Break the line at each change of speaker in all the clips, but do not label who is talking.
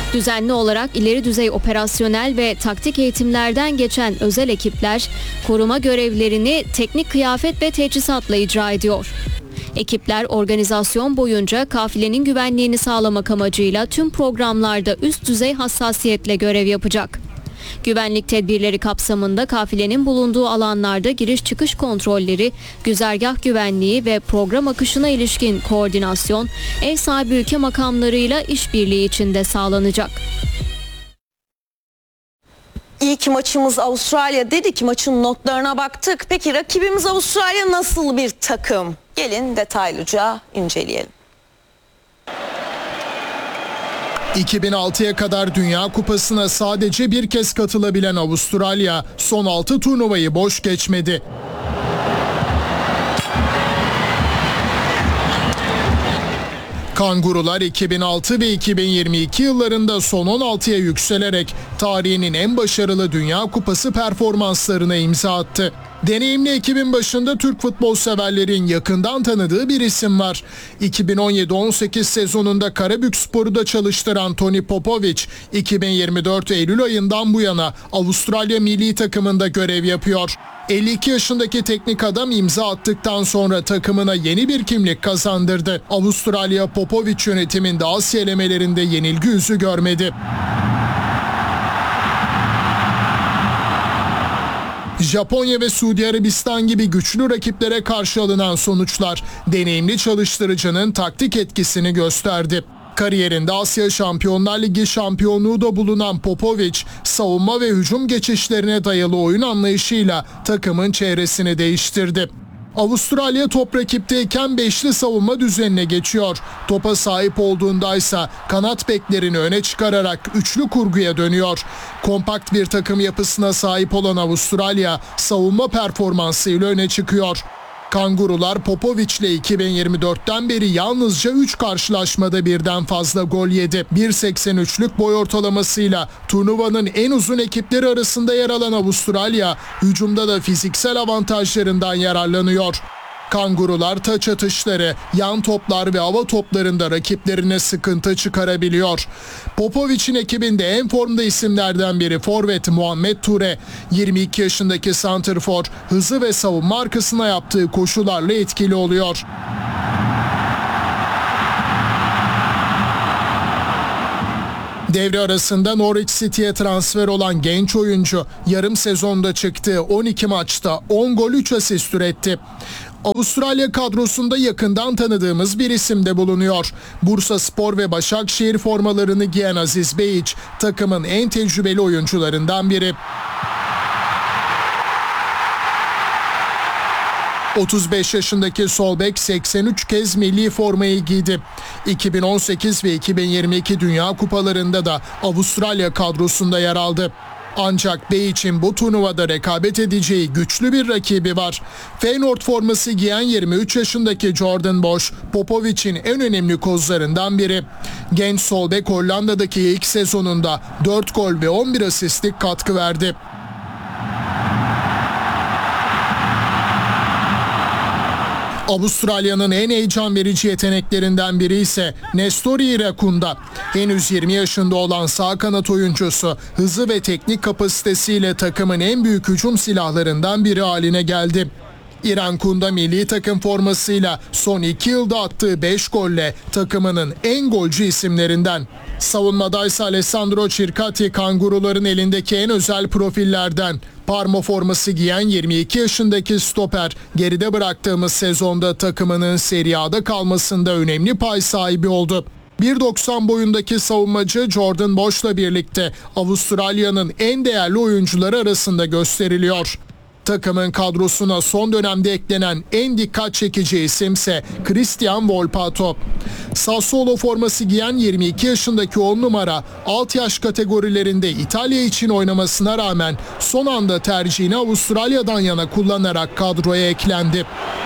Düzenli olarak ileri düzey operasyonel ve taktik eğitimlerden geçen özel ekipler koruma görevlerini teknik kıyafet ve teçhizatla icra ediyor. Ekipler organizasyon boyunca kafilenin güvenliğini sağlamak amacıyla tüm programlarda üst düzey hassasiyetle görev yapacak. Güvenlik tedbirleri kapsamında kafilenin bulunduğu alanlarda giriş çıkış kontrolleri, güzergah güvenliği ve program akışına ilişkin koordinasyon ev sahibi ülke makamlarıyla işbirliği içinde sağlanacak.
İlk maçımız Avustralya dedik, maçın notlarına baktık. Peki rakibimiz Avustralya nasıl bir takım? Gelin detaylıca inceleyelim.
2006'ya kadar Dünya Kupası'na sadece bir kez katılabilen Avustralya son 6 turnuvayı boş geçmedi. Kangurular 2006 ve 2022 yıllarında son 16'ya yükselerek tarihinin en başarılı Dünya Kupası performanslarına imza attı. Deneyimli ekibin başında Türk futbol severlerin yakından tanıdığı bir isim var. 2017-18 sezonunda Karabükspor'u da çalıştıran Tony Popovic, 2024 Eylül ayından bu yana Avustralya milli takımında görev yapıyor. 52 yaşındaki teknik adam imza attıktan sonra takımına yeni bir kimlik kazandırdı. Avustralya Popovic yönetiminde Asya elemelerinde yenilgi yüzü görmedi. Japonya ve Suudi Arabistan gibi güçlü rakiplere karşı alınan sonuçlar deneyimli çalıştırıcının taktik etkisini gösterdi. Kariyerinde Asya Şampiyonlar Ligi şampiyonluğu da bulunan Popovic, savunma ve hücum geçişlerine dayalı oyun anlayışıyla takımın çehresini değiştirdi. Avustralya top rakipteyken beşli savunma düzenine geçiyor. Topa sahip olduğundaysa kanat beklerini öne çıkararak üçlü kurguya dönüyor. Kompakt bir takım yapısına sahip olan Avustralya savunma performansıyla öne çıkıyor. Kangurular Popovic'le 2024'ten beri yalnızca 3 karşılaşmada birden fazla gol yedi. 1.83'lük boy ortalamasıyla turnuvanın en uzun ekipleri arasında yer alan Avustralya, hücumda da fiziksel avantajlarından yararlanıyor. Kangurular taç atışları, yan toplar ve hava toplarında rakiplerine sıkıntı çıkarabiliyor. Popovic'in ekibinde en formda isimlerden biri forvet Muhammed Ture. 22 yaşındaki santrfor hızı ve savunma arkasına yaptığı koşularla etkili oluyor. Devre arasında Norwich City'ye transfer olan genç oyuncu yarım sezonda çıktığı 12 maçta 10 gol 3 asist üretti. Avustralya kadrosunda yakından tanıdığımız bir isim de bulunuyor. Bursaspor ve Başakşehir formalarını giyen Aziz Beyiç takımın en tecrübeli oyuncularından biri. 35 yaşındaki sol bek 83 kez milli formayı giydi. 2018 ve 2022 Dünya Kupalarında da Avustralya kadrosunda yer aldı. Ancak Beyiç'in bu turnuvada rekabet edeceği güçlü bir rakibi var. Feyenoord forması giyen 23 yaşındaki Jordan Bosch, Popovic'in en önemli kozlarından biri. Genç sol bek Hollanda'daki ilk sezonunda 4 gol ve 11 asistlik katkı verdi. Avustralya'nın en heyecan verici yeteneklerinden biri ise Nestori Irakunda. Henüz 20 yaşında olan sağ kanat oyuncusu hızı ve teknik kapasitesiyle takımın en büyük hücum silahlarından biri haline geldi. Irankunda milli takım formasıyla son 2 yılda attığı 5 golle takımının en golcü isimlerinden. Savunmadaysa Alessandro Circati kanguruların elindeki en özel profillerden. Parma forması giyen 22 yaşındaki stoper geride bıraktığımız sezonda takımının Serie A'da kalmasında önemli pay sahibi oldu. 1.90 boyundaki savunmacı Jordan Bosch'la birlikte Avustralya'nın en değerli oyuncuları arasında gösteriliyor. Takımın kadrosuna son dönemde eklenen en dikkat çekici isimse Christian Volpato. Sassuolo forması giyen 22 yaşındaki 10 numara alt yaş kategorilerinde İtalya için oynamasına rağmen son anda tercihini Avustralya'dan yana kullanarak kadroya eklendi.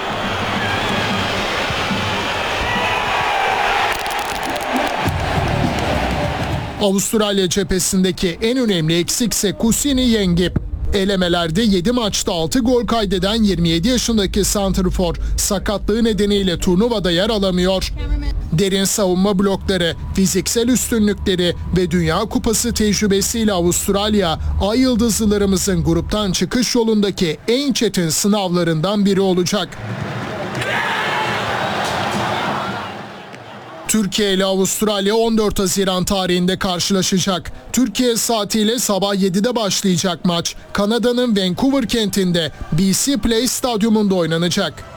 Avustralya cephesindeki en önemli eksikse Kusini Yengi. Elemelerde 7 maçta 6 gol kaydeden 27 yaşındaki santrfor sakatlığı nedeniyle turnuvada yer alamıyor. Derin savunma blokları, fiziksel üstünlükleri ve Dünya Kupası tecrübesiyle Avustralya, Ay Yıldızlılarımızın gruptan çıkış yolundaki en çetin sınavlarından biri olacak. Türkiye ile Avustralya 14 Haziran tarihinde karşılaşacak. Türkiye saatiyle sabah 7'de başlayacak maç. Kanada'nın Vancouver kentinde BC Place Stadyumunda oynanacak.